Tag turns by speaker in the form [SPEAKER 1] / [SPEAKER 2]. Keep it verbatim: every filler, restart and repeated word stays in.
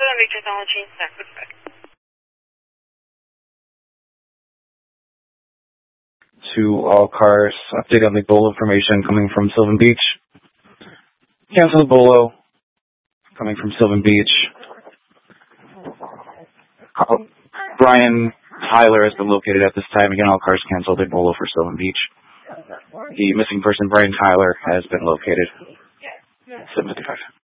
[SPEAKER 1] Sylvan Beach Technology, San Francisco.
[SPEAKER 2] To all cars, update on the Bolo information coming from Sylvan Beach. Cancel the Bolo coming from Sylvan Beach. Call. Brian Tyler has been located at this time. Again, all cars canceled the Bolo for Sylvan Beach. The missing person, Brian Tyler, has been located. seven fifty-five.